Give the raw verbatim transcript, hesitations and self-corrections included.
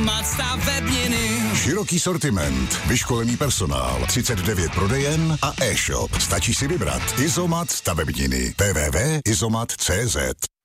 Izomat stavebniny. Široký sortiment, vyškolený personál, třicet devět prodejen a e-shop. Stačí si vybrat. Izomat stavebniny. w w w tečka izomat tečka cé zet